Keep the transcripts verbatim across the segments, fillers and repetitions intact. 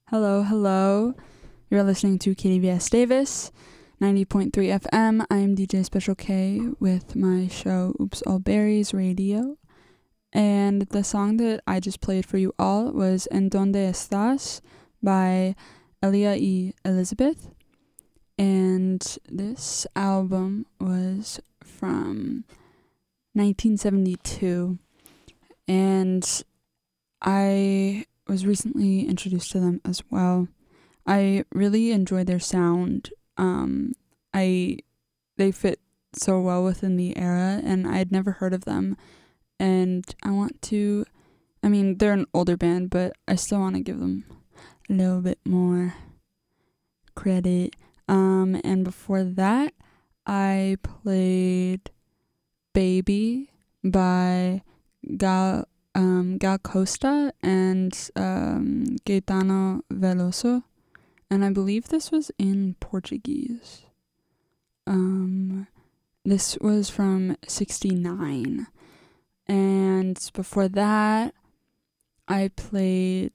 Hello, hello. You're listening to K D V S Davis, ninety point three F M. I am D J Special K with my show Oops All Berries Radio. And the song that I just played for you all was En Donde Estás by Elia E. Elizabeth. And this album was from nineteen seventy-two. And I was recently introduced to them as well. I really enjoy their sound. Um, I they fit so well within the era, and I had never heard of them. And I want to, I mean, they're an older band, but I still want to give them a little bit more credit. Um, and before that, I played Baby by Gal um, Gal Costa and um, Gaetano Veloso. And I believe this was in Portuguese. Um, this was from sixty-nine. And before that, I played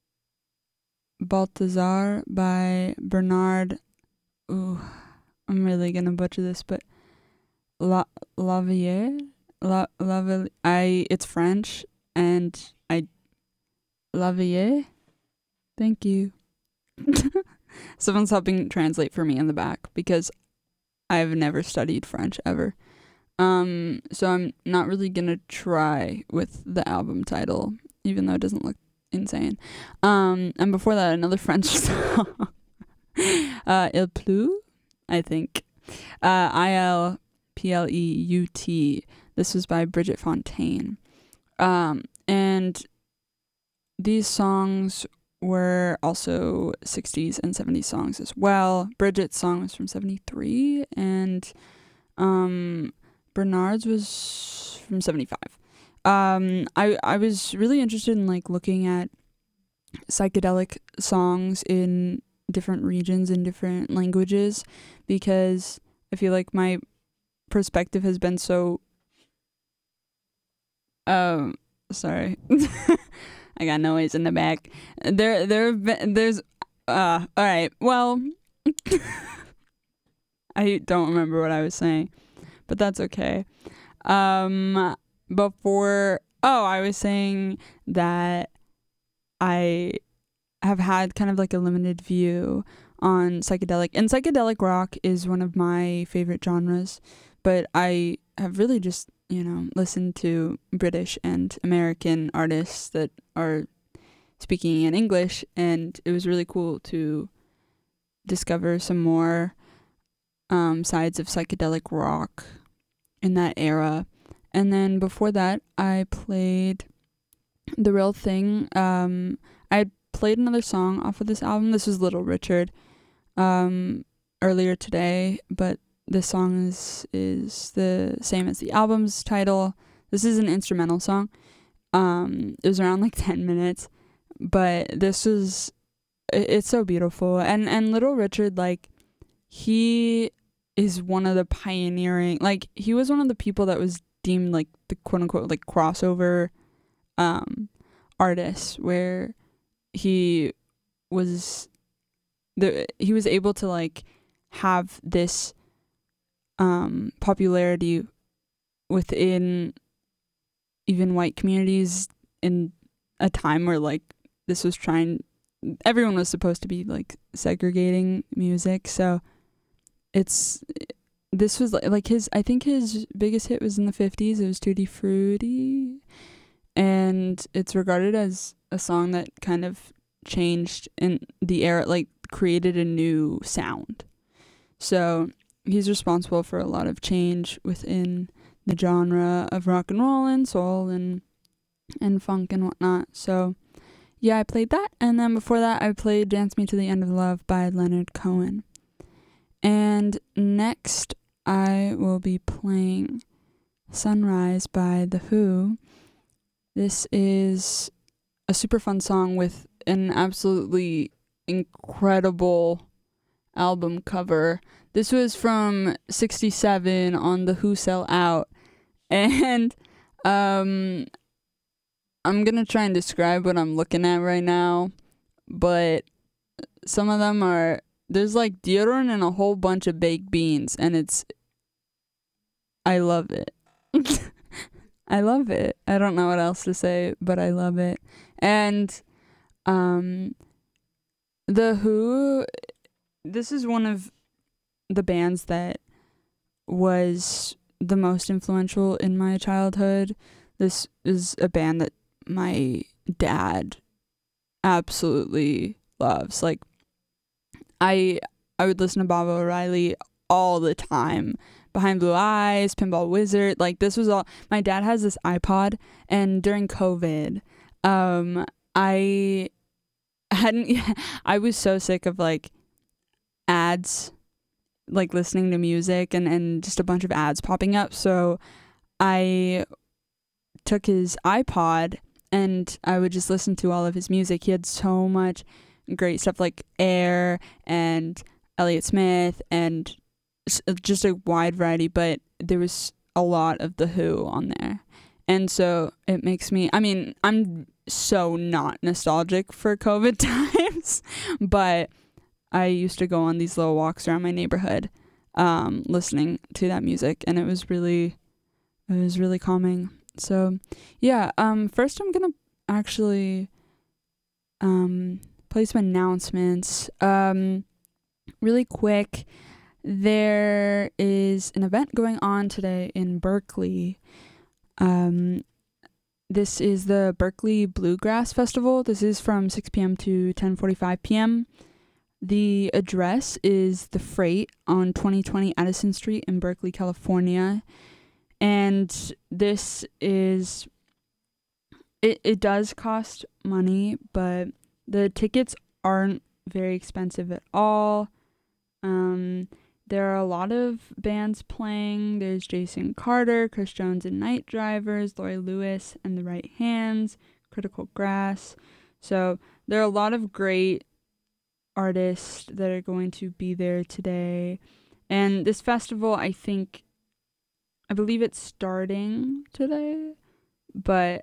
Baltazar by Bernard. Ooh, I'm really gonna butcher this, but La Lavier, La Lavier. I it's French, and I Lavier. Thank you. Someone's helping translate for me in the back because I've never studied French ever. Um, so I'm not really gonna try with the album title, even though it doesn't look insane. Um, and before that, another French song, uh, Il Pleut, I think, uh, I L P L E U T. This was by Bridget Fontaine. Um, and these songs were also sixties and seventies songs as well. Bridget's song was from seventy-three, and um, Bernard's was from seventy-five. Um, I, I was really interested in like looking at psychedelic songs in different regions and different languages, because I feel like my perspective has been so um sorry I got noise in the back. There there have been, there's uh all right. Well, I don't remember what I was saying, but that's okay. Um before oh, I was saying that I have had kind of like a limited view on psychedelic, and psychedelic rock is one of my favorite genres, but I have really just, you know, listened to British and American artists that are speaking in English, and it was really cool to discover some more um, sides of psychedelic rock in that era. And then before that, I played The Real Thing. Um, I played another song off of this album. This was Little Richard um, earlier today, but this song is is the same as the album's title. This is an instrumental song. Um, it was around like ten minutes, but this was it, it's so beautiful. And and Little Richard, like, he is one of the pioneering, like he was one of the people that was deemed like the quote unquote like crossover um artists, where he was the he was able to like have this um popularity within even white communities in a time where like this was trying everyone was supposed to be like segregating music. So it's this was like, like his I think his biggest hit was in the fifties. It was Tutti Frutti, and it's regarded as a song that kind of changed in the era, like created a new sound. So he's responsible for a lot of change within the genre of rock and roll and soul and and funk and whatnot. So yeah, I played that. And then before that, I played Dance Me to the End of Love by Leonard Cohen. And next, I will be playing Sunrise by The Who. This is a super fun song with an absolutely incredible album cover. This was from sixty-seven on The Who Sell Out. And um, I'm going to try and describe what I'm looking at right now. But some of them are, there's like deodorant and a whole bunch of baked beans, and it's, I love it. I love it. I don't know what else to say, but I love it. And um, The Who, this is one of the bands that was the most influential in my childhood. This is a band that my dad absolutely loves. Like, I I would listen to Bob O'Reilly all the time. Behind Blue Eyes, Pinball Wizard, like this was all. My dad has this iPod, and during COVID, um, I hadn't. I was so sick of like ads, like listening to music and and just a bunch of ads popping up. So I took his iPod and I would just listen to all of his music. He had so much great stuff like Air and Elliott Smith and just a wide variety, but there was a lot of The Who on there. And so it makes me, I mean, I'm so not nostalgic for COVID times, but I used to go on these little walks around my neighborhood um, listening to that music, and it was really, it was really calming. So yeah, um, first I'm going to actually um, play some announcements. Um, really quick. There is an event going on today in Berkeley. Um, this is the Berkeley Bluegrass Festival. This is from six p.m. to ten forty-five p.m. The address is The Freight on twenty twenty Addison Street in Berkeley, California. And this is, it, it does cost money, but the tickets aren't very expensive at all. Um... There are a lot of bands playing. There's Jason Carter, Chris Jones and Night Drivers, Laurie Lewis and the Right Hands, Critical Grass. So there are a lot of great artists that are going to be there today. And this festival, I think, I believe it's starting today, but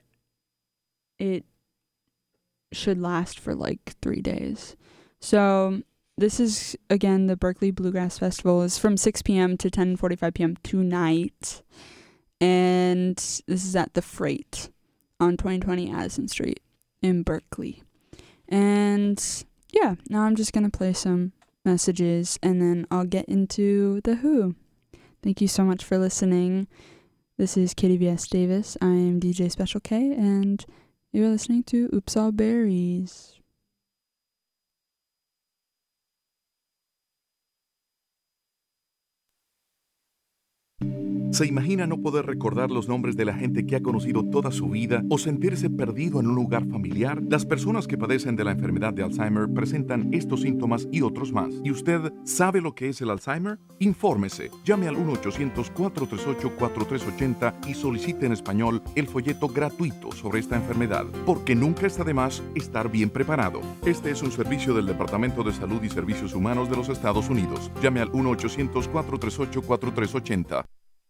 it should last for like three days. So this is, again, the Berkeley Bluegrass Festival. It's from six p.m. to ten forty-five p.m. tonight. And this is at The Freight on twenty twenty Addison Street in Berkeley. And yeah, now I'm just going to play some messages and then I'll get into The Who. Thank you so much for listening. This is K D V S Davis. I am D J Special K, and you're listening to Oops All Berries. ¿Se imagina no poder recordar los nombres de la gente que ha conocido toda su vida o sentirse perdido en un lugar familiar? Las personas que padecen de la enfermedad de Alzheimer presentan estos síntomas y otros más. ¿Y usted sabe lo que es el Alzheimer? Infórmese. Llame al uno ochocientos, cuatro tres ocho, cuatro tres ocho cero y solicite en español el folleto gratuito sobre esta enfermedad, porque nunca está de más estar bien preparado. Este es un servicio del Departamento de Salud y Servicios Humanos de los Estados Unidos. Llame al uno ochocientos, cuatro tres ocho, cuatro tres ocho cero.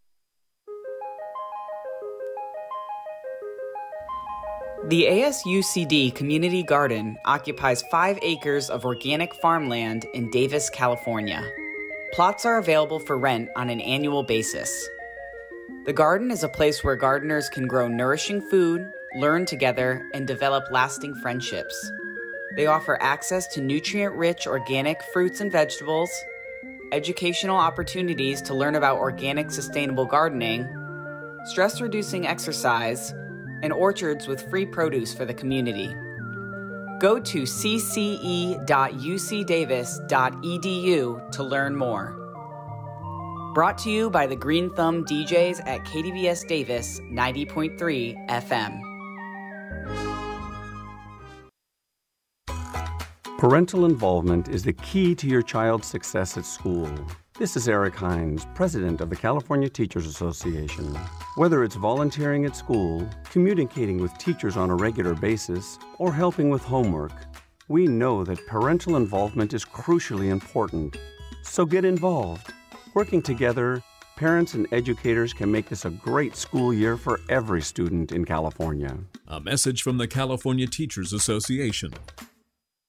The A S U C D Community Garden occupies five acres of organic farmland in Davis, California. Plots are available for rent on an annual basis. The garden is a place where gardeners can grow nourishing food, learn together, and develop lasting friendships. They offer access to nutrient-rich organic fruits and vegetables, educational opportunities to learn about organic sustainable gardening, stress-reducing exercise, and orchards with free produce for the community. Go to c c e dot u c davis dot e d u to learn more. Brought to you by the Green Thumb D Js at K D V S Davis ninety point three F M. Parental involvement is the key to your child's success at school. This is Eric Hines, president of the California Teachers Association. Whether it's volunteering at school, communicating with teachers on a regular basis, or helping with homework, we know that parental involvement is crucially important. So get involved. Working together, parents and educators can make this a great school year for every student in California. A message from the California Teachers Association.